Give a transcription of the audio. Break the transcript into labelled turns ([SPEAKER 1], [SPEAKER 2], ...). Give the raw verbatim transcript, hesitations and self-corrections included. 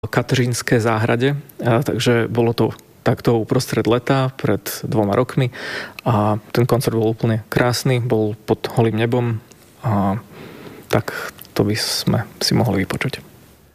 [SPEAKER 1] Kateřínskej záhrade, a takže bolo to takto uprostred leta pred dvoma rokmi a ten koncert bol úplne krásny, bol pod holým nebom a tak to by sme si mohli vypočuť.